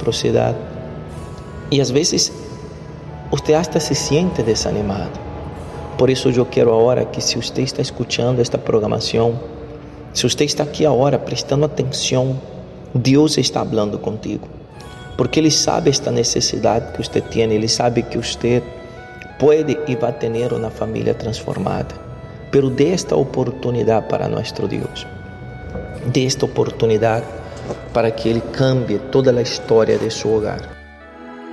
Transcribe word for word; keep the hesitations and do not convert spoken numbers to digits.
reciprocidade. E às vezes você hasta se siente desanimado. Por isso eu quero agora que, se você está escutando esta programação, se você está aqui agora prestando atenção, Deus está falando contigo, porque Ele sabe esta necessidade que você tem. Ele sabe que você pode e vai ter uma família transformada, pero dê esta oportunidade para nosso Deus, dê esta oportunidade para que Ele cambie toda a história de seu hogar.